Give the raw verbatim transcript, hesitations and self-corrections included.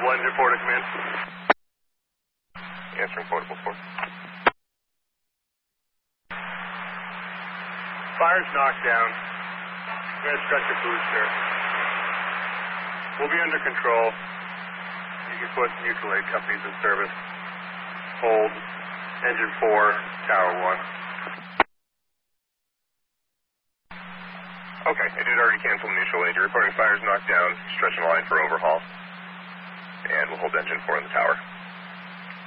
Portable engine four to come in. Answering portable four. Fire's knocked down. We're going to stretch a booster. We'll be under control. You can put mutual aid companies in service. Hold engine four, tower one. Okay, I did already cancel mutual aid. You're reporting fire's knocked down, stretching the line for overhaul. And we'll hold engine four in the tower.